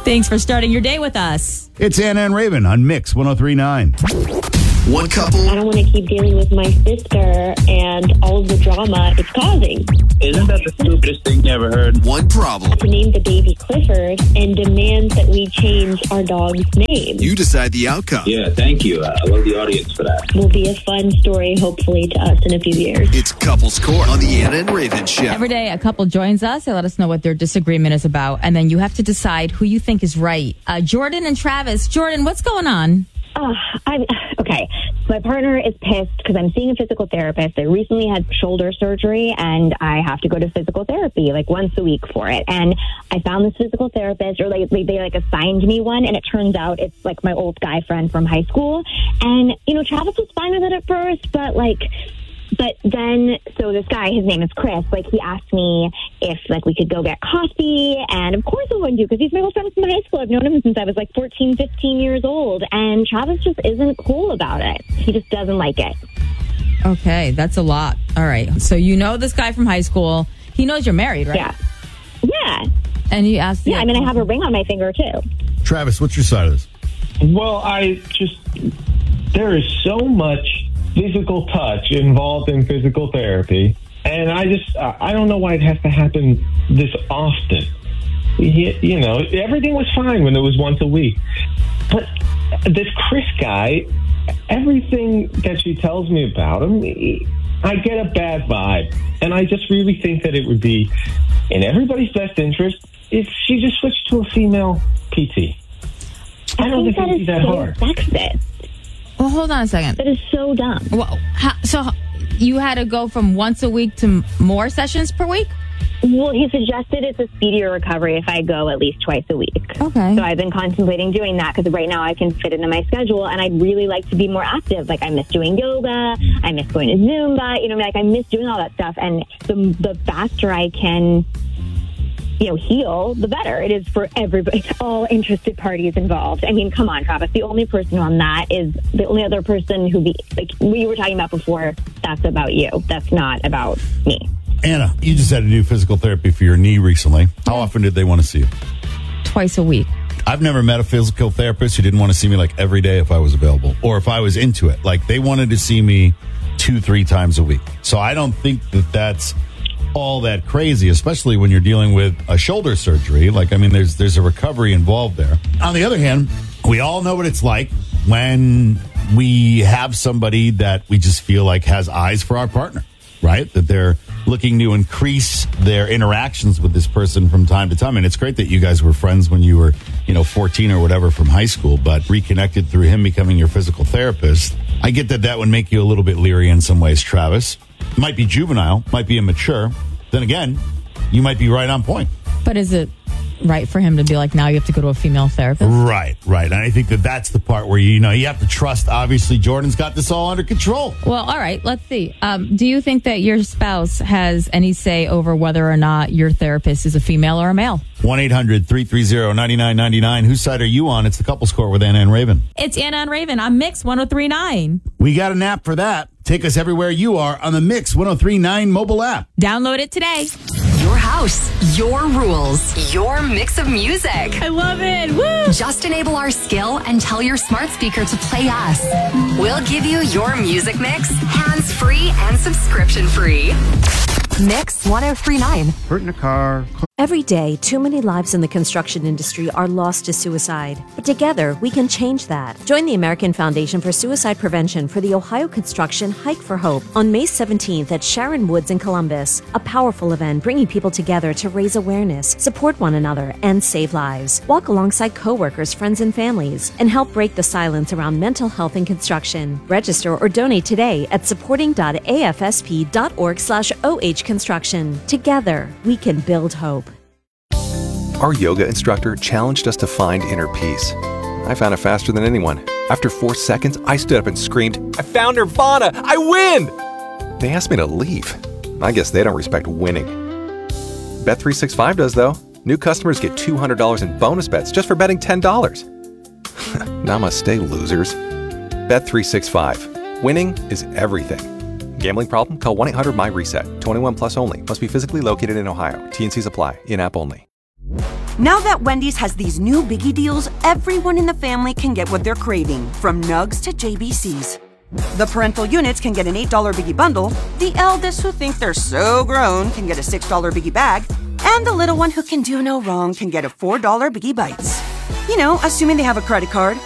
Thanks for starting your day with us. It's Anna and Raven on Mix 103.9. One couple. I don't want to keep dealing with my sister and all of the drama it's causing. Isn't that the stupidest thing you ever heard? One problem. To name the baby Clifford and demand that we change our dog's name. You decide the outcome. Yeah, thank you. I love the audience for that. Will be a fun story, hopefully, to us in a few years. It's Couples Court on the Anna and Raven Show. Every day, a couple joins us. They let us know what their disagreement is about, and then you have to decide who you think is right. Jordan and Travis. Jordan, what's going on? Okay. My partner is pissed because I'm seeing a physical therapist. I recently had shoulder surgery and I have to go to physical therapy like once a week for it. And I found this physical therapist, or they assigned me one, and it turns out it's like my old guy friend from high school. And, Travis was fine with it at first, but then, so this guy, his name is Chris, he asked me if, we could go get coffee, and of course I wouldn't do, because he's my old friend from high school. I've known him since I was, 14, 15 years old, and Travis just isn't cool about it. He just doesn't like it. Okay, that's a lot. All right, so you know this guy from high school. He knows you're married, right? Yeah. And you asked... Yeah, I have a ring on my finger, too. Travis, what's your side of this? Well, there is so much physical touch involved in physical therapy, and I don't know why it has to happen this often. Everything was fine when it was once a week, but this Chris guy, everything that she tells me about him, I get a bad vibe, and I just really think that it would be in everybody's best interest if she just switched to a female PT. I don't think it'd be that hard. Sexist. Well, hold on a second. That is so dumb. Well, so you had to go from once a week to more sessions per week? Well, he suggested it's a speedier recovery if I go at least twice a week. Okay. So I've been contemplating doing that because right now I can fit into my schedule, and I'd really like to be more active. I miss doing yoga. I miss going to Zumba. I miss doing all that stuff. And the faster I can... heal, the better it is for everybody, all interested parties involved. Come on, Travis. The only person on that is the only other person we were talking about before. That's about you. That's not about me. Anna, you just had to do physical therapy for your knee recently. How often did they want to see you? Twice a week. I've never met a physical therapist who didn't want to see me every day if I was available or if I was into it. They wanted to see me 2-3 times a week. So I don't think that's all that crazy, especially when you're dealing with a shoulder surgery. There's a recovery involved there. On the other hand, we all know what it's like when we have somebody that we just feel has eyes for our partner, right? That they're looking to increase their interactions with this person from time to time. And it's great that you guys were friends when you were, 14 or whatever from high school, but reconnected through him becoming your physical therapist. I get that would make you a little bit leery in some ways, Travis. Might be juvenile, might be immature. Then again, you might be right on point. But is it right for him to be now you have to go to a female therapist? Right. And I think that's the part where you have to trust. Obviously, Jordan's got this all under control. Well, all right, let's see. Do you think that your spouse has any say over whether or not your therapist is a female or a male? 1-800-330-9999. Whose side are you on? It's the Couples Court with Anna and Raven. It's Anna and Raven on Mix 103.9. We got an app for that. Take us everywhere you are on the Mix 103.9 mobile app. Download it today. Your house, your rules, your mix of music. I love it. Woo! Just enable our skill and tell your smart speaker to play us. We'll give you your music mix, hands-free and subscription-free. Mix 103.9. Hurt in a car. Every day, too many lives in the construction industry are lost to suicide. But together, we can change that. Join the American Foundation for Suicide Prevention for the Ohio Construction Hike for Hope on May 17th at Sharon Woods in Columbus. A powerful event bringing people together to raise awareness, support one another, and save lives. Walk alongside coworkers, friends, and families, and help break the silence around mental health in construction. Register or donate today at supporting.afsp.org/OH Construction. Together, we can build hope. Our yoga instructor challenged us to find inner peace. I found it faster than anyone. After 4 seconds, I stood up and screamed, "I found Nirvana! I win!" They asked me to leave. I guess they don't respect winning. Bet365 does, though. New customers get $200 in bonus bets just for betting $10. Namaste, losers. Bet365. Winning is everything. Gambling problem? Call 1-800-MY-RESET. 21 plus only. Must be physically located in Ohio. T&Cs apply. In-app only. Now that Wendy's has these new biggie deals, everyone in the family can get what they're craving, from nugs to JBCs. The parental units can get an $8 biggie bundle, the eldest who think they're so grown can get a $6 biggie bag, and the little one who can do no wrong can get a $4 biggie bites. You know, assuming they have a credit card.